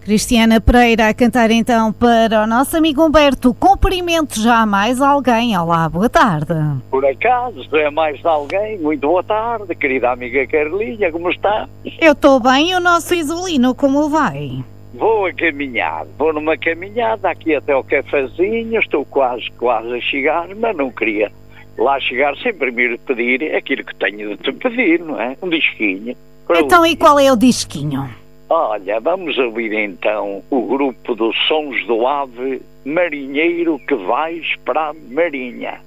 Cristiana Pereira a cantar então para o nosso amigo Humberto. Cumprimento já mais alguém. Olá, boa tarde. Por acaso, é mais alguém? Muito boa tarde, querida amiga Carlinha, como está? Eu estou bem e o nosso Isolino, como vai? Vou a caminhar, vou numa caminhada aqui até ao cafezinho, estou quase a chegar, mas não queria lá chegar sem primeiro pedir aquilo que tenho de te pedir, não é? Um disquinho. Então, e qual é o disquinho? Olha, vamos ouvir então o grupo dos Sons do Ave, Marinheiro que vais para a Marinha.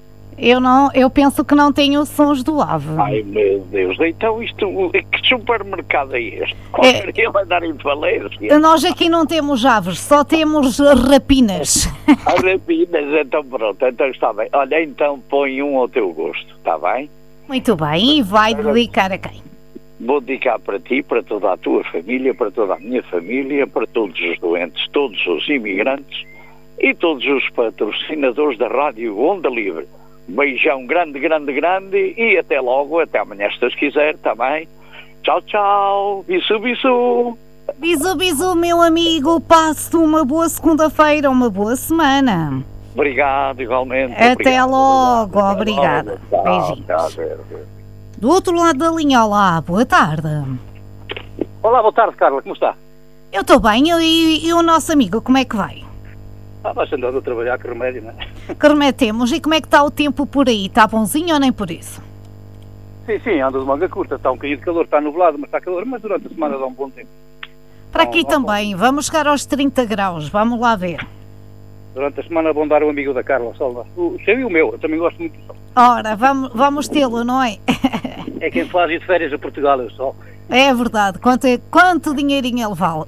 Eu penso que não tenho sons do ave. Ai meu Deus, então que supermercado é este? Qualquer vai dar em falência. Nós aqui não temos aves, só temos rapinas. As rapinas, então pronto, então está bem. Olha, então põe um ao teu gosto, está bem? Muito bem, e vai dedicar a quem? Vou dedicar para ti, para toda a tua família, para toda a minha família, para todos os doentes, todos os imigrantes e todos os patrocinadores da Rádio Onda Livre. Beijão grande, grande, grande e até logo, até amanhã se Deus quiser, está bem? Tchau, tchau, bisu, bisu. Bisu, bisu, meu amigo, passe uma boa segunda-feira, uma boa semana. Obrigado, igualmente. Até logo, obrigada. Beijinhos. Tchau. Do outro lado da linha, olá, boa tarde. Olá, boa tarde, Carla, como está? Eu estou bem, e o nosso amigo, como é que vai? Vais andando a trabalhar, que remédio, não é? Que remetemos, e como é que está o tempo por aí? Está bonzinho ou nem por isso? Sim, anda de manga curta, está um bocadinho de calor, está nublado, mas está calor, mas durante a semana dá um bom tempo. Para aqui também, vamos chegar aos 30 graus, vamos lá ver. Durante a semana vão dar o amigo da Carla, o sol. O seu e o meu, eu também gosto muito do sol. Ora, vamos tê-lo, não é? É quem faz ir de férias a Portugal, é o sol. É verdade, quanto dinheirinho ele vale.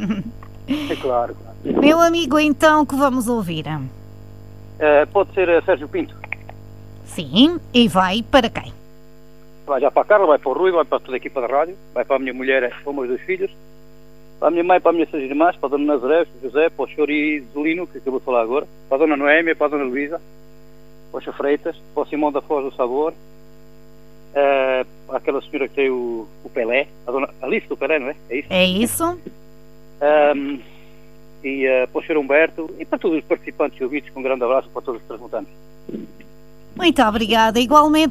É claro. Meu amigo, então, que vamos ouvir? Pode ser Sérgio Pinto. Sim, e vai para quem? Vai já para a Carla, vai para o Rui, vai para toda a equipa da rádio, vai para a minha mulher, para os meus 2 filhos, para a minha mãe, para as minhas 6 irmãs, para a Dona Nazaré, para o José, para o Senhor Isolino, que acabou de falar agora, para a Dona Noémia, para a Dona Luísa, para o Senhor Freitas, para o Simão da Foz do Sabor, para aquela senhora que tem o Pelé, a Dona Alice do Pelé, não é? É isso? É isso. E para o Sr. Humberto e para todos os participantes e ouvintes, com um grande abraço para todos os transmutantes. Muito obrigada, igualmente.